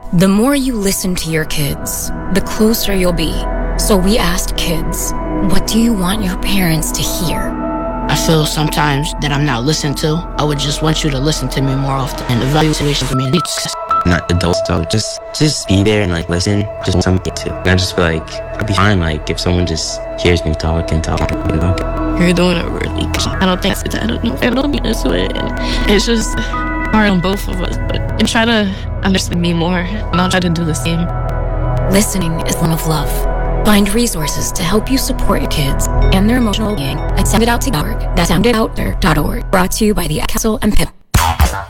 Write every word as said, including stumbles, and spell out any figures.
The more you listen to your kids, the closer you'll be. So we asked kids, what do you want your parents to hear? I feel sometimes that I'm not listened to. I would just want you to listen to me more often and evaluate for me. Not adults, so just just be there and like listen. Just want something to. And I just feel like I'd be fine like if someone just hears me talk and talk. You know? You're doing it really good. I don't think it's I don't know if I don't mean this way. It's just hard on both of us, but and try to understand me more, and I'll try to do the same. Listening is one of love. Find resources to help you support your kids and their emotional being at sound it out dot org. That's sound it out dot org. Brought to you by the Ad Council and P I P.